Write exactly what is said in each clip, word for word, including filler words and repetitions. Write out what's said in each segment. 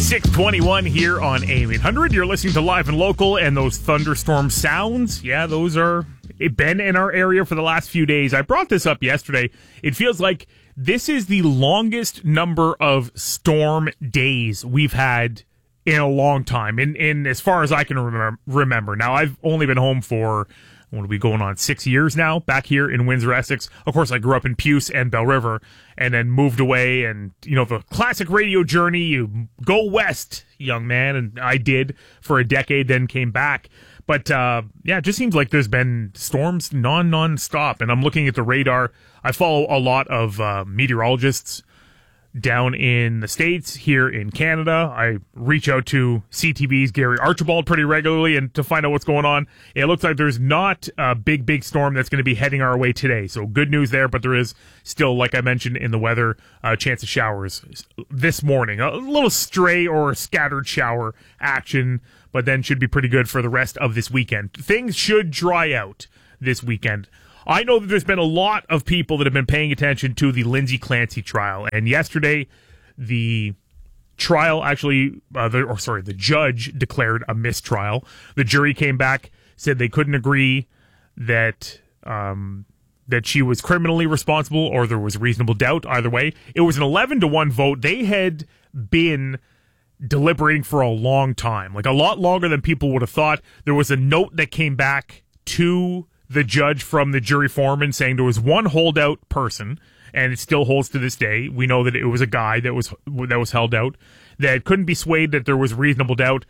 six twenty-one here on A M eight hundred. You're listening to Live and Local, and those thunderstorm sounds, yeah, those are been in our area for the last few days. I brought this up yesterday. It feels like this is the longest number of storm days we've had in a long time, in, in as far as I can remember. remember. Now, I've only been home for, what are we going on, six years now, back here in Windsor, Essex. Of course, I grew up in Puce and Bell River, and then moved away, and, you know, the classic radio journey, you go west, young man, and I did for a decade, then came back. But, uh, yeah, it just seems like there's been storms non, non-stop, and I'm looking at the radar. I follow a lot of uh, meteorologists down in the States, here in Canada. I reach out to C T V's Gary Archibald pretty regularly and to find out what's going on. It looks like there's not a big, big storm that's going to be heading our way today. So good news there, but there is still, like I mentioned in the weather, a chance of showers this morning. A little stray or scattered shower action, but then should be pretty good for the rest of this weekend. Things should dry out this weekend. I know that there's been a lot of people that have been paying attention to the Lindsay Clancy trial, and yesterday the trial actually, uh, the, or sorry, the judge declared a mistrial. The jury came back, said they couldn't agree that um, that she was criminally responsible or there was reasonable doubt. Either way, it was an eleven to one vote. They had been deliberating for a long time, like a lot longer than people would have thought. There was a note that came back to the judge from the jury foreman saying there was one holdout person, and it still holds to this day. We know that it was a guy that was that was held out, that couldn't be swayed, that there was reasonable doubt.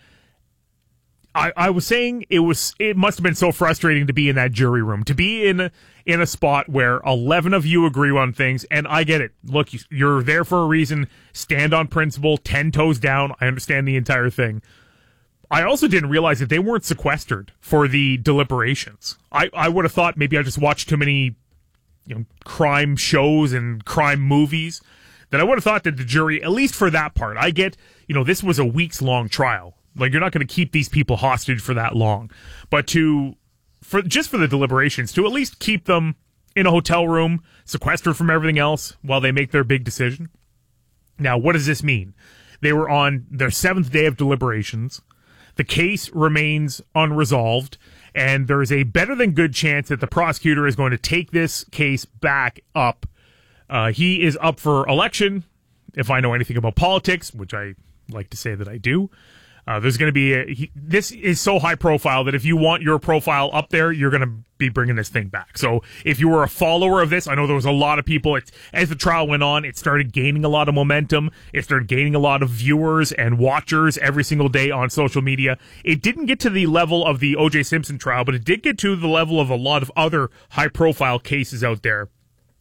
I, I was saying it was it must have been so frustrating to be in that jury room, to be in a, in a spot where eleven of you agree on things, and I get it. Look, you're there for a reason. Stand on principle, ten toes down. I understand the entire thing. I also didn't realize that they weren't sequestered for the deliberations. I, I would have thought maybe I just watched too many, you know, crime shows and crime movies, that I would have thought that the jury, at least for that part, I get, you know, this was a weeks long trial. Like, you're not going to keep these people hostage for that long. But to, for just for the deliberations, to at least keep them in a hotel room, sequestered from everything else while they make their big decision. Now, what does this mean? They were on their seventh day of deliberations. The case remains unresolved, and there's a better than good chance that the prosecutor is going to take this case back up. Uh, he is up for election, if I know anything about politics, which I like to say that I do. Uh, there's going to be a, he, this is so high profile that if you want your profile up there, you're going to be bringing this thing back. So if you were a follower of this, I know there was a lot of people. It's, as the trial went on, it started gaining a lot of momentum. It started gaining a lot of viewers and watchers every single day on social media. It didn't get to the level of the O J Simpson trial, but it did get to the level of a lot of other high profile cases out there.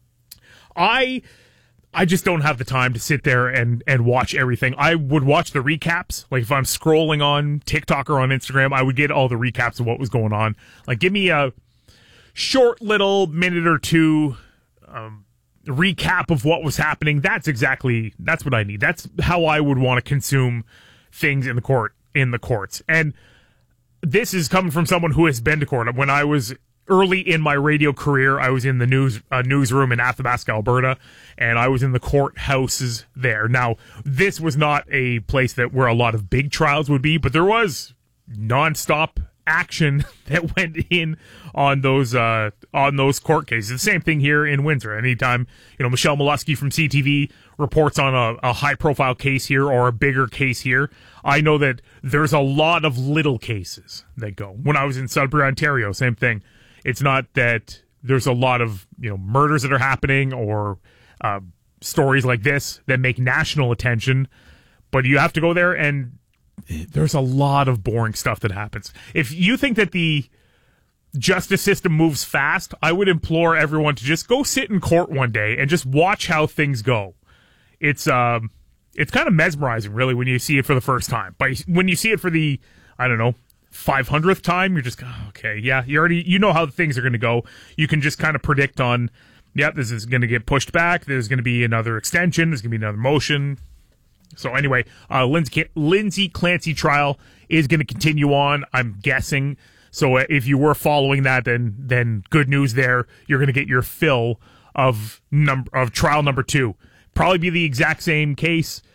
I... I just don't have the time to sit there and, and watch everything. I would watch the recaps. Like, if I'm scrolling on TikTok or on Instagram, I would get all the recaps of what was going on. Like, give me a short little minute or two um, recap of what was happening. That's exactly, that's what I need. That's how I would want to consume things in the court, in the courts. And this is coming from someone who has been to court. When I was early in my radio career, I was in the news uh, newsroom in Athabasca, Alberta, and I was in the courthouses there. Now, this was not a place that where a lot of big trials would be, but there was nonstop action that went in on those uh, on those court cases. The same thing here in Windsor. Anytime, you know, Michelle Molesky from C T V reports on a, a high-profile case here or a bigger case here, I know that there's a lot of little cases that go. When I was in Sudbury, Ontario, same thing. It's not that there's a lot of, you know, murders that are happening or uh, stories like this that make national attention, but you have to go there and there's a lot of boring stuff that happens. If you think that the justice system moves fast, I would implore everyone to just go sit in court one day and just watch how things go. It's um, it's kind of mesmerizing, really, when you see it for the first time. But when you see it for the, I don't know, five hundredth time, you're just, oh, okay, yeah, you already, you know how things are going to go. You can just kind of predict on, yep, this is going to get pushed back. There's going to be another extension. There's going to be another motion. So anyway, uh, Lindsay, Lindsay Clancy trial is going to continue on, I'm guessing. So if you were following that, then then good news there. You're going to get your fill of number of trial number two. Probably be the exact same case.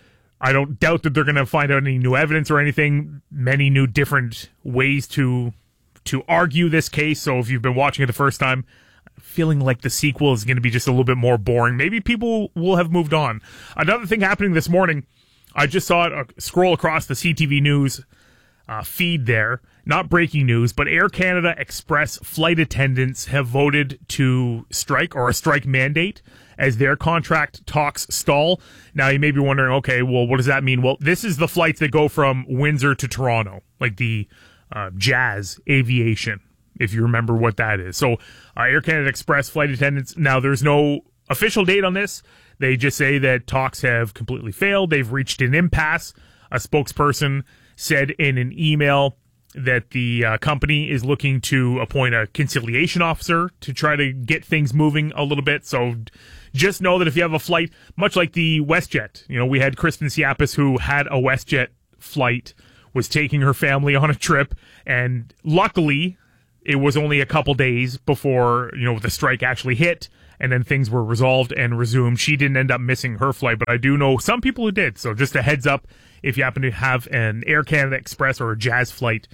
I don't doubt that they're going to find out any new evidence or anything, many new different ways to to argue this case. So if you've been watching it the first time, feeling like the sequel is going to be just a little bit more boring, maybe people will have moved on. Another thing happening this morning, I just saw it uh, scroll across the C T V News uh, feed there. Not breaking news, but Air Canada Express flight attendants have voted to strike, or a strike mandate, as their contract talks stall. Now, you may be wondering, okay, well, what does that mean? Well, this is the flights that go from Windsor to Toronto, like the uh, Jazz Aviation, if you remember what that is. So, uh, Air Canada Express flight attendants, now there's no official date on this. They just say that talks have completely failed. They've reached an impasse. A spokesperson said in an email that the uh, company is looking to appoint a conciliation officer to try to get things moving a little bit. So just know that if you have a flight, much like the WestJet, you know, we had Kristen Siapas, who had a WestJet flight, was taking her family on a trip, and luckily it was only a couple days before, you know, the strike actually hit, and then things were resolved and resumed. She didn't end up missing her flight, but I do know some people who did. So just a heads up, if you happen to have an Air Canada Express or a Jazz flight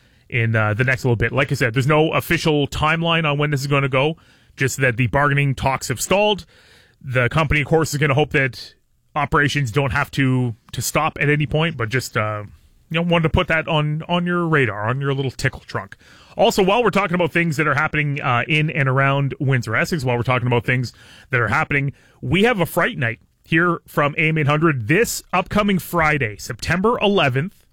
in uh, the next little bit. Like I said, there's no official timeline on when this is going to go, just that the bargaining talks have stalled. The company, of course, is going to hope that operations don't have to, to stop at any point, but just uh, you know, wanted to put that on, on your radar, on your little tickle trunk. Also, while we're talking about things that are happening uh, in and around Windsor, Essex, while we're talking about things that are happening, we have a Fright Night here from A M eight hundred this upcoming Friday, September eleventh.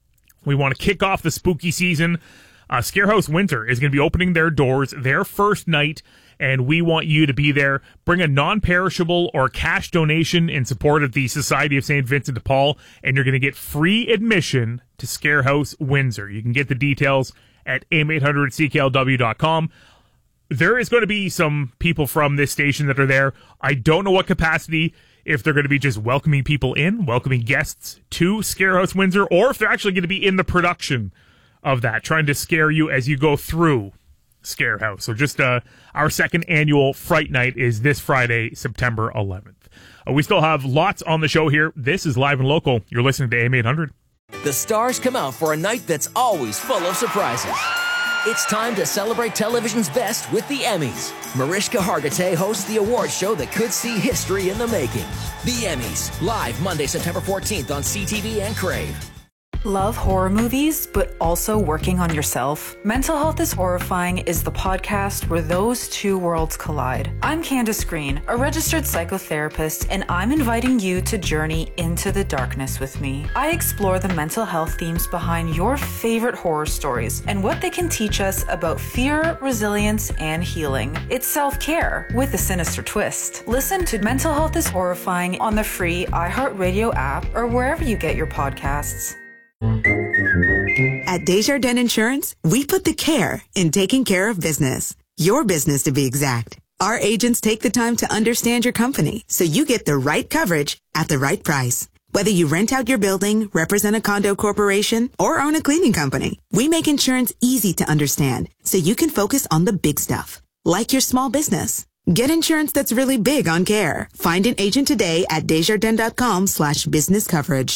We want to kick off the spooky season. Uh, Scarehouse Windsor is going to be opening their doors, their first night, and we want you to be there. Bring a non-perishable or cash donation in support of the Society of Saint Vincent de Paul, and you're going to get free admission to Scarehouse Windsor. You can get the details at A M eight hundred C K L W dot com. There is going to be some people from this station that are there. I don't know what capacity, if they're going to be just welcoming people in, welcoming guests to Scarehouse Windsor, or if they're actually going to be in the production of that, trying to scare you as you go through Scarehouse. So just uh, our second annual Fright Night is this Friday, September eleventh. Uh, we still have lots on the show here. This is Live and Local. You're listening to A M eight hundred. The stars come out for a night that's always full of surprises. It's time to celebrate television's best with the Emmys. Mariska Hargitay hosts the award show that could see history in the making. The Emmys, live Monday, September fourteenth on C T V and Crave. Love horror movies, but also working on yourself? Mental Health is Horrifying is the podcast where those two worlds collide. I'm Candace Green, a registered psychotherapist, and I'm inviting you to journey into the darkness with me. I explore the mental health themes behind your favorite horror stories and what they can teach us about fear, resilience, and healing. It's self-care with a sinister twist. Listen to Mental Health is Horrifying on the free iHeartRadio app or wherever you get your podcasts. At Desjardins Insurance, we put the care in taking care of business. Your business, to be exact. Our agents take the time to understand your company so you get the right coverage at the right price. Whether you rent out your building, represent a condo corporation, or own a cleaning company, we make insurance easy to understand so you can focus on the big stuff, like your small business. Get insurance that's really big on care. Find an agent today at Desjardins.com slash business coverage.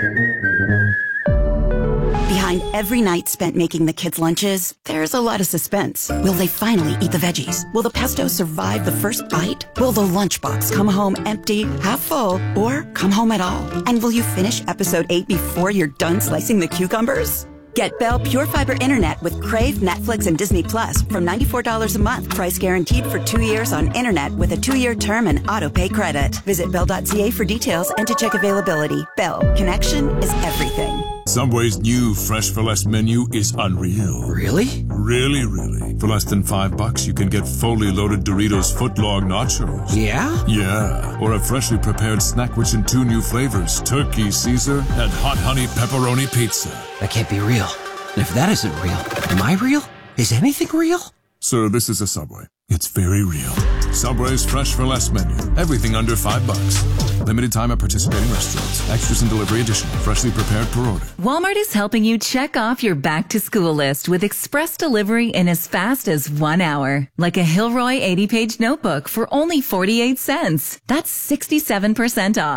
Behind every night spent making the kids' lunches, there's a lot of suspense. Will they finally eat the veggies? Will the pesto survive the first bite? Will the lunchbox come home empty, half full, or come home at all? And will you finish episode eight before you're done slicing the cucumbers? Get Bell Pure Fiber Internet with Crave, Netflix, and Disney Plus from ninety-four dollars a month. Price guaranteed for two years on internet with a two-year term and auto-pay credit. Visit bell dot c a for details and to check availability. Bell, connection is everything. Subway's new Fresh for Less menu is unreal. Really? Really, really. For less than five bucks, you can get fully loaded Doritos footlong nachos. Yeah? Yeah. Or a freshly prepared snack rich in two new flavors, Turkey Caesar and Hot Honey Pepperoni Pizza. That can't be real. And if that isn't real, am I real? Is anything real? Sir, this is a Subway. It's very real. Subway's Fresh for Less menu. Everything under five bucks. Limited time at participating restaurants. Extras and delivery additional. Freshly prepared per order. Walmart is helping you check off your back-to-school list with express delivery in as fast as one hour. Like a Hilroy eighty-page notebook for only forty-eight cents. That's sixty-seven percent off.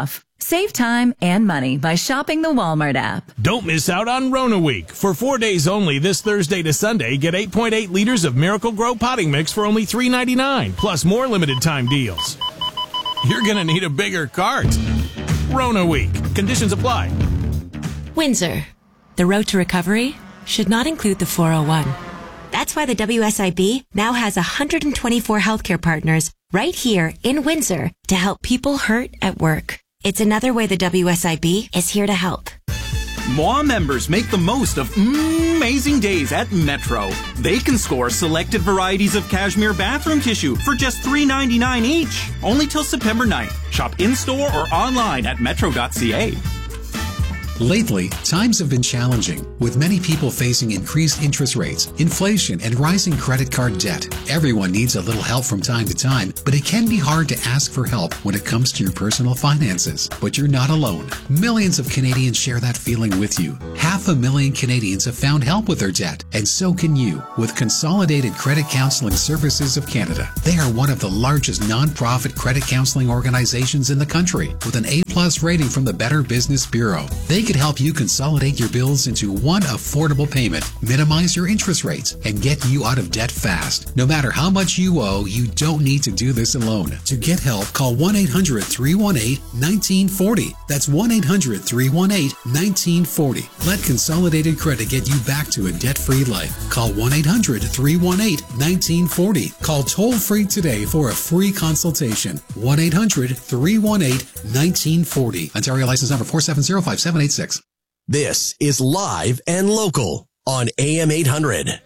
Save time and money by shopping the Walmart app. Don't miss out on Rona Week. For four days only this Thursday to Sunday, get eight point eight liters of Miracle Grow potting mix for only three ninety-nine, plus more limited time deals. You're going to need a bigger cart. Rona Week. Conditions apply. Windsor. The road to recovery should not include the four oh one. That's why the W S I B now has one hundred twenty-four healthcare partners right here in Windsor to help people hurt at work. It's another way the W S I B is here to help. M O A members make the most of mm, amazing days at Metro. They can score selected varieties of cashmere bathroom tissue for just three ninety-nine each. Only till September ninth. Shop in-store or online at metro dot c a. Lately, times have been challenging, with many people facing increased interest rates, inflation, and rising credit card debt. Everyone needs a little help from time to time, but it can be hard to ask for help when it comes to your personal finances. But you're not alone. Millions of Canadians share that feeling with you. Half a million Canadians have found help with their debt, and so can you with Consolidated Credit Counseling Services of Canada. They are one of the largest non-profit credit counseling organizations in the country, with an A plus rating from the Better Business Bureau. They can help you consolidate your bills into one affordable payment, minimize your interest rates, and get you out of debt fast. No matter how much you owe, you don't need to do this alone. To get help, call one eight hundred, three one eight, one nine four zero. That's one eight hundred, three one eight, one nine four zero. Let Consolidated Credit get you back to a debt-free life. Call one eight hundred, three one eight, one nine four zero. Call toll-free today for a free consultation. one eight hundred, three one eight, one nine four zero. Ontario license number four seven zero, five seven eight six. This is Live and Local on A M eight hundred. You're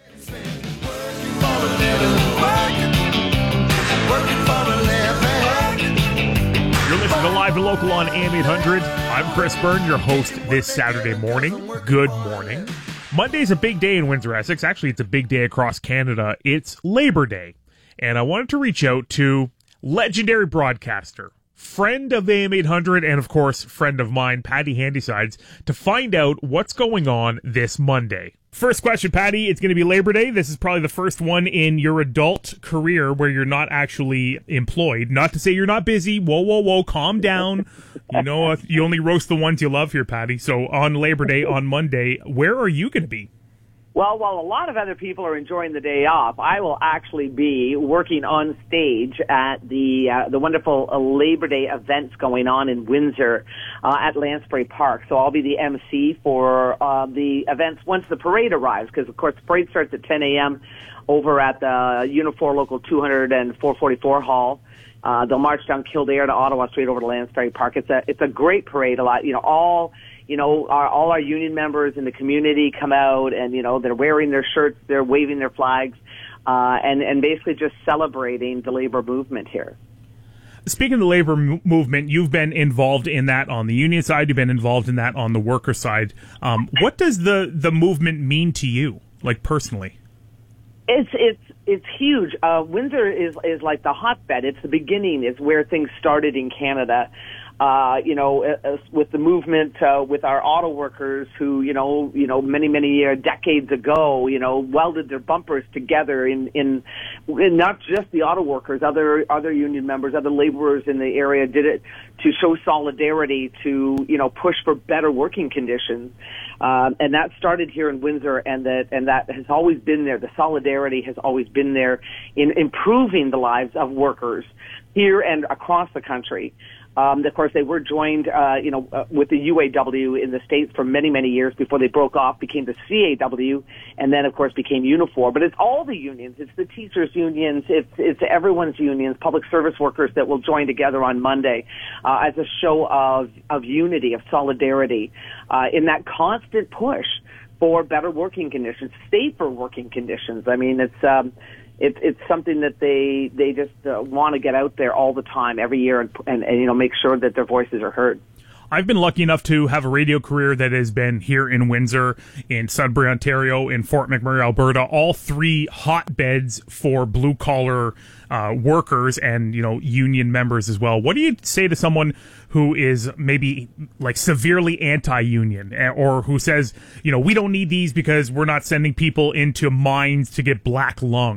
listening to Live and Local on A M eight hundred. I'm Chris Byrne, your host this Saturday morning. Good morning. Monday's a big day in Windsor, Essex. Actually, it's a big day across Canada. It's Labor Day. And I wanted to reach out to legendary broadcaster, friend of A M eight hundred, and of course, friend of mine, Patty Handysides, to find out what's going on this Monday. First question, Patty. It's going to be Labor Day. This is probably the first one in your adult career where you're not actually employed. Not to say you're not busy. Whoa, whoa, whoa. Calm down. You know, uh, you only roast the ones you love here, Patty. So on Labor Day, on Monday, where are you going to be? Well, while a lot of other people are enjoying the day off, I will actually be working on stage at the uh, the wonderful uh, Labor Day events going on in Windsor uh, at Lansbury Park. So I'll be the M C for uh, the events once the parade arrives, because, of course, the parade starts at ten a.m. over at the Unifor Local two hundred and four forty-four Hall. Uh, they'll march down Kildare to Ottawa Street over to Lansbury Park. It's a it's a great parade. A lot, you know, all. You know, our, all our union members in the community come out and, you know, they're wearing their shirts, they're waving their flags, uh, and, and basically just celebrating the labor movement here. Speaking of the labor m- movement, you've been involved in that on the union side, you've been involved in that on the worker side. Um, what does the, the movement mean to you, like personally? It's it's it's huge. Uh, Windsor is is like the hotbed. It's the beginning. It's where things started in Canada. Uh, you know, uh, with the movement, uh, with our auto workers who, you know, you know, many, many uh, decades ago, you know, welded their bumpers together in, in, in not just the auto workers, other, other union members, other laborers in the area did it to show solidarity, to, you know, push for better working conditions. Um, and that started here in Windsor, and that, and that has always been there. The solidarity has always been there in improving the lives of workers here and across the country. Um, of course, they were joined, uh, you know, uh, with the U A W in the States for many, many years before they broke off, became the C A W, and then, of course, became Unifor. But it's all the unions. It's the teachers' unions. It's, it's everyone's unions, public service workers that will join together on Monday uh, as a show of, of unity, of solidarity, uh, in that constant push for better working conditions, safer working conditions. I mean, it's... Um, It's it's something that they they just uh, want to get out there all the time, every year, and, and and you know make sure that their voices are heard. I've been lucky enough to have a radio career that has been here in Windsor, in Sudbury, Ontario, in Fort McMurray, Alberta, all three hotbeds for blue collar uh, workers and, you know, union members as well. What do you say to someone who is maybe like severely anti-union, or who says, you know, we don't need these because we're not sending people into mines to get black lung?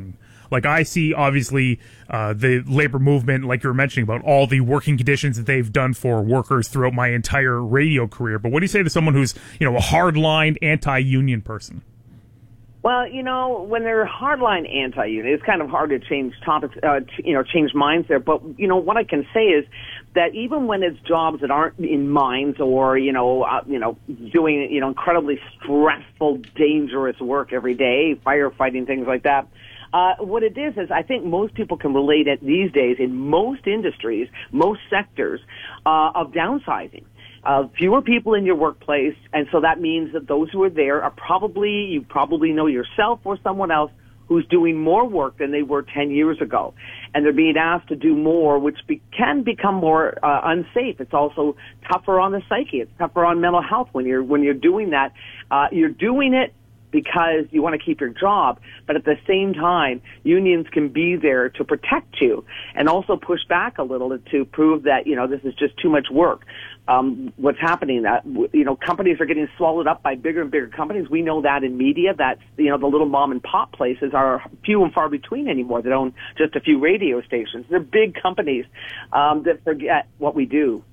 Like I see, obviously, uh, the labor movement, like you were mentioning, about all the working conditions that they've done for workers throughout my entire radio career. But what do you say to someone who's, you know, a hardline anti-union person? Well, you know, when they're hardline anti-union, it's kind of hard to change topics, uh, t- you know, change minds there. But, you know, what I can say is that even when it's jobs that aren't in mines or, you know, uh, you know, doing, you know, incredibly stressful, dangerous work every day, firefighting, things like that, uh, what it is is I think most people can relate it these days in most industries, most sectors, uh, of downsizing. Uh, fewer people in your workplace, and so that means that those who are there are probably, you probably know yourself or someone else who's doing more work than they were ten years ago. And they're being asked to do more, which be, can become more uh, unsafe. It's also tougher on the psyche. It's tougher on mental health when you're, when you're doing that. Uh, you're doing it because you want to keep your job, but at the same time, unions can be there to protect you and also push back a little to prove that, you know, this is just too much work. Um, what's happening, that, you know, companies are getting swallowed up by bigger and bigger companies. We know that in media, that, you know, the little mom and pop places are few and far between anymore that own just a few radio stations. They're big companies, um, that forget what we do.